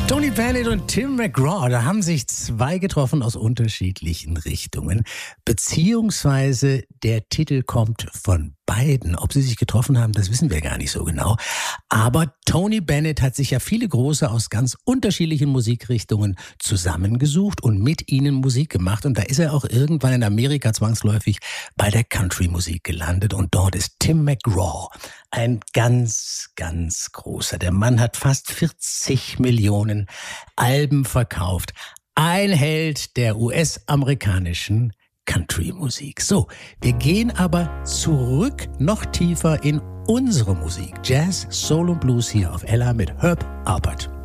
Tony Bennett und Tim McGraw, da haben sich zwei getroffen aus unterschiedlichen Richtungen, beziehungsweise der Titel kommt von beiden. Ob sie sich getroffen haben, das wissen wir gar nicht so genau. Aber Tony Bennett hat sich ja viele Große aus ganz unterschiedlichen Musikrichtungen zusammengesucht und mit ihnen Musik gemacht. Und da ist er auch irgendwann in Amerika zwangsläufig bei der Country-Musik gelandet. Und dort ist Tim McGraw ein ganz, ganz großer. Der Mann hat fast 40 Millionen Alben verkauft. Ein Held der US-amerikanischen Country-Musik. So, wir gehen aber zurück noch tiefer in unsere Musik. Jazz, Soul und Blues hier auf Ella mit Herb Alpert.